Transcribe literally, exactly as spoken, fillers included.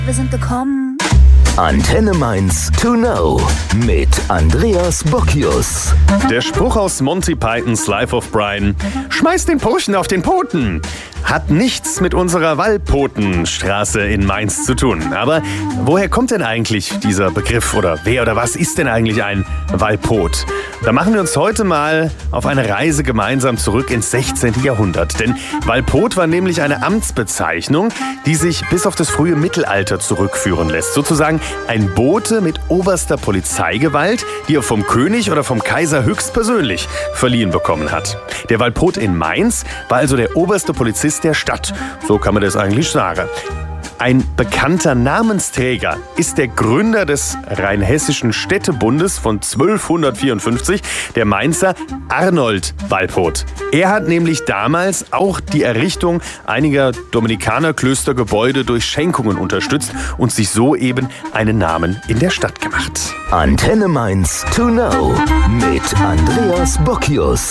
Wir sind gekommen. Antenne Mainz to know mit Andreas Bocchius. Der Spruch aus Monty Pythons Life of Brian: Schmeiß den Burschen auf den Poten, hat nichts mit unserer Wallpotenstraße in Mainz zu tun. Aber woher kommt denn eigentlich dieser Begriff, oder wer oder was ist denn eigentlich ein Wallpot? Da machen wir uns heute mal auf eine Reise gemeinsam zurück ins sechzehnten. Jahrhundert. Denn Wallpot war nämlich eine Amtsbezeichnung, die sich bis auf das frühe Mittelalter zurückführen lässt. Sozusagen ein Bote mit oberster Polizeigewalt, die er vom König oder vom Kaiser höchstpersönlich verliehen bekommen hat. Der Wallpot in Mainz war also der oberste Polizist der Stadt. So kann man das eigentlich sagen. Ein bekannter Namensträger ist der Gründer des Rheinhessischen Städtebundes von zwölfhundertvierundfünfzig, der Mainzer Arnold Wallpot. Er hat nämlich damals auch die Errichtung einiger Dominikanerklöstergebäude durch Schenkungen unterstützt und sich so eben einen Namen in der Stadt gemacht. Antenne Mainz to know mit Andreas Bocchius.